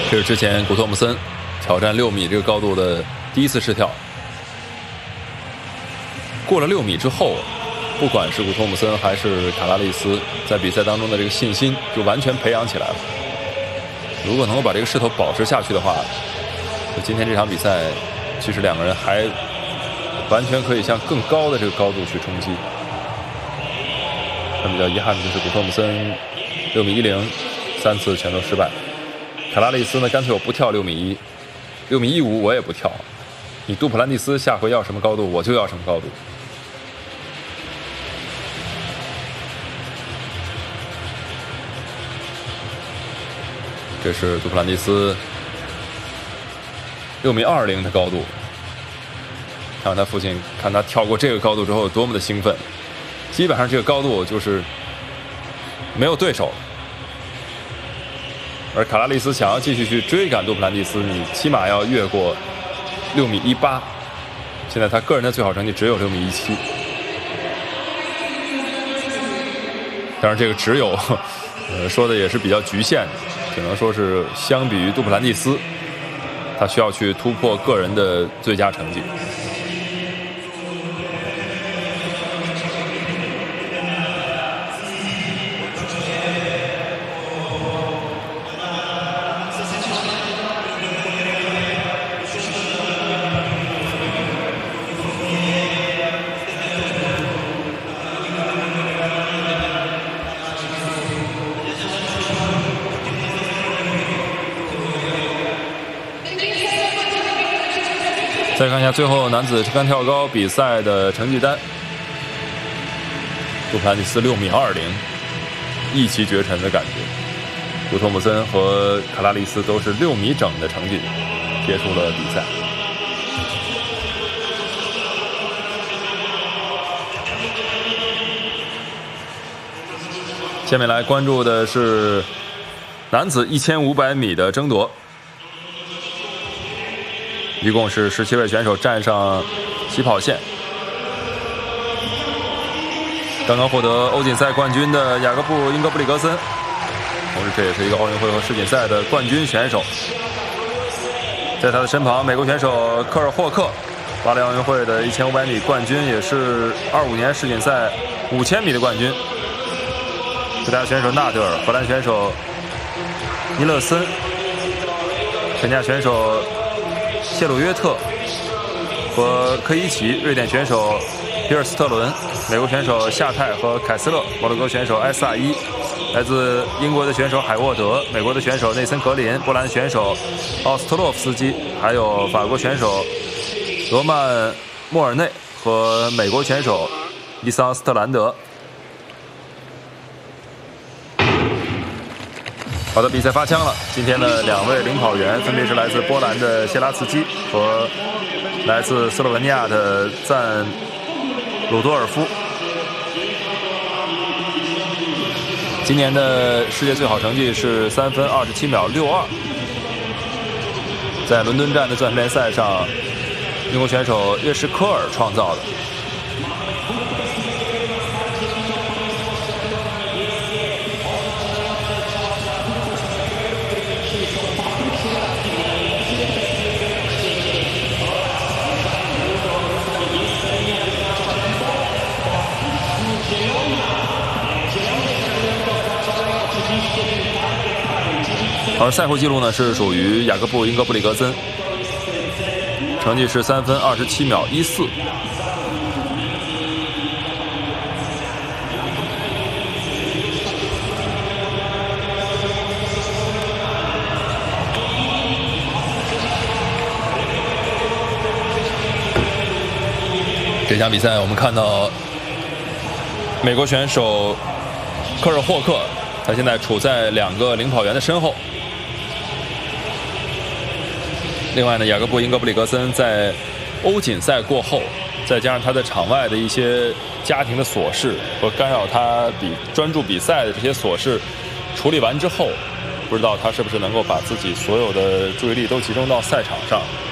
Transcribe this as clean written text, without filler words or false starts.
这是之前古托姆森挑战6米这个高度的第一次试跳。过了6米之后，不管是古托姆森还是卡拉利斯，在比赛当中的这个信心就完全培养起来了。如果能够把这个势头保持下去的话，今天这场比赛其实两个人还完全可以向更高的这个高度去冲击。但比较遗憾的就是古托姆森6米10，3次全都失败。卡拉利斯呢，干脆我不跳6米1，6米15我也不跳。你杜普兰蒂斯下回要什么高度，我就要什么高度。这是杜普兰蒂斯6米20的高度，看看他父亲，看他跳过这个高度之后有多么的兴奋。基本上这个高度就是没有对手，而卡拉利斯想要继续去追赶杜普兰蒂斯，你起码要越过6米18。现在他个人的最好成绩只有6米17，当然这个只有说的也是比较局限的，只能说是相比于杜普兰蒂斯，他需要去突破个人的最佳成绩。再看一下最后男子撑杆跳高比赛的成绩单，杜普兰蒂斯6米20，一骑绝尘的感觉。古托姆森和卡拉利斯都是6米整的成绩结束了比赛。下面来关注的是男子1500米的争夺。一共是17位选手站上起跑线。刚刚获得欧锦赛冠军的雅各布·英格布里格森，同时这也是一个奥运会和世锦赛的冠军选手。在他的身旁，美国选手科尔霍克，巴黎奥运会的1500米冠军，也是25年世锦赛5000米的冠军。葡萄牙选手纳德尔，荷兰选手尼勒森，肯尼亚选手谢鲁约特和科伊奇，瑞典选手皮尔斯特伦，美国选手夏泰和凯斯勒，摩洛哥选手埃萨伊，来自英国的选手海沃德，美国的选手内森格林，波兰选手奥斯特洛夫斯基，还有法国选手罗曼莫尔内和美国选手伊桑斯特兰德。好的，比赛发枪了。今天的2位领跑员分别是来自波兰的谢拉茨基和来自斯洛文尼亚的赞鲁多尔夫。今年的世界最好成绩是3分27秒62，在伦敦站的钻石联赛上，英国选手约什科尔创造的。而赛后记录呢是属于雅各布·英格布里格森，成绩是3分27秒14。这场比赛我们看到美国选手科尔霍克，他现在处在2个领跑员的身后。另外呢，雅各布·英格布里格森在欧锦赛过后，再加上他在场外的一些家庭的琐事和干扰他专注比赛的这些琐事处理完之后，不知道他是不是能够把自己所有的注意力都集中到赛场上。